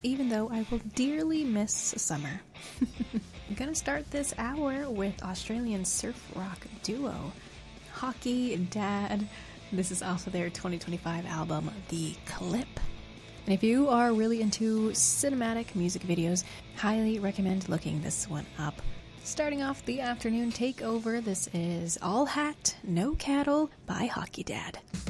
even though I will dearly miss summer. I'm gonna start this hour with Australian surf rock duo Hockey Dad. This is also their 2025 album, The Clip. And if you are really into cinematic music videos, highly recommend looking this one up. Starting off the afternoon takeover, this is All Hat, No Cattle by Hockey Dad.